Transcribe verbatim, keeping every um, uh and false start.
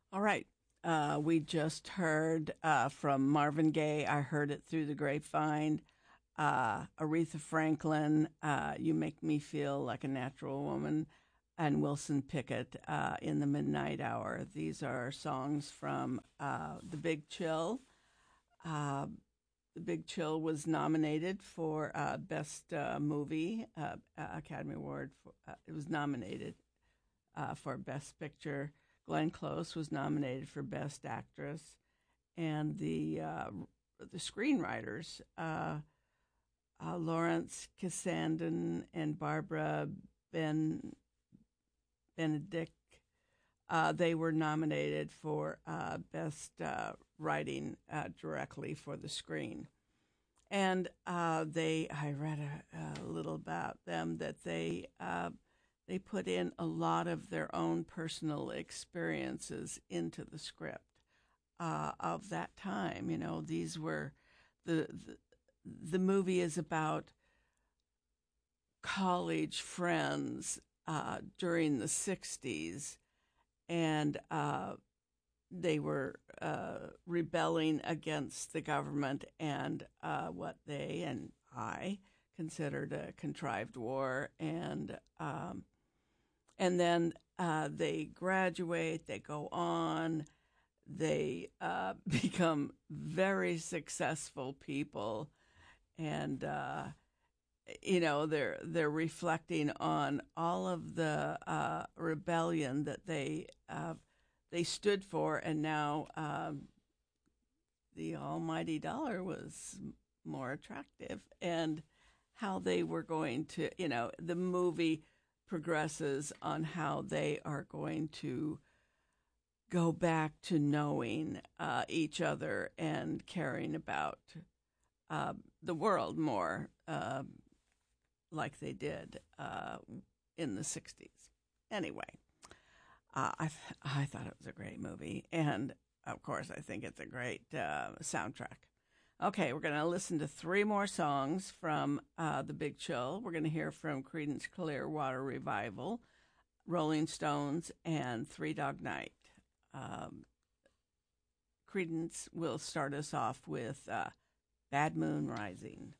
All right. Uh, we just heard uh, from Marvin Gaye. I heard it through the grapevine. Uh, Aretha Franklin, uh, You Make Me Feel Like a Natural Woman, and Wilson Pickett, uh, In the Midnight Hour. These are songs from uh, The Big Chill. Uh, the Big Chill was nominated for uh, Best uh, Movie, uh, Academy Award. For, uh, it was nominated uh, for Best Picture. Glenn Close was nominated for Best Actress, and the uh, the screenwriters, uh, uh, Lawrence Kasdan and Barbara Ben Benedict, uh, they were nominated for uh, Best uh, Writing uh, directly for the screen. And uh, they, I read a, a little about them that they. Uh, They put in a lot of their own personal experiences into the script uh, of that time. You know, these were the, the the movie is about college friends uh, during the sixties, and uh, they were uh, rebelling against the government and uh, what they and I considered a contrived war, and um, And then uh, they graduate, they go on, they uh, become very successful people, and uh, you know they're they're reflecting on all of the uh, rebellion that they uh, they stood for, and now um, the almighty dollar was more attractive, and how they were going to, you know, the movie progresses on how they are going to go back to knowing uh, each other and caring about uh, the world more uh, like they did uh, in the sixties. Anyway, uh, I, th- I thought it was a great movie. And, of course, I think it's a great uh, soundtrack. Okay, we're going to listen to three more songs from uh, The Big Chill. We're going to hear from Creedence Clearwater Revival, Rolling Stones, and Three Dog Night. Um, Creedence will start us off with uh, Bad Moon Rising.